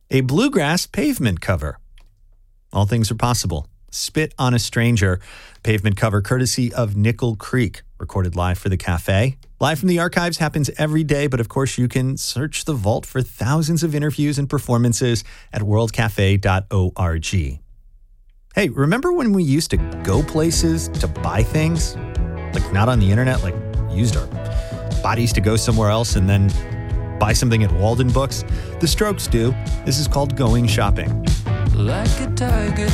A bluegrass pavement cover. All things are possible. Spit on a Stranger, pavement cover courtesy of Nickel Creek, recorded live for the cafe. Live from the archives happens every day, but of course you can search the vault for thousands of interviews and performances at worldcafe.org. Hey, remember when we used to go places to buy things? Like not on the internet, like used our bodies to go somewhere else and then buy something at Walden Books? The Strokes do. This is called Going Shopping. Like a tiger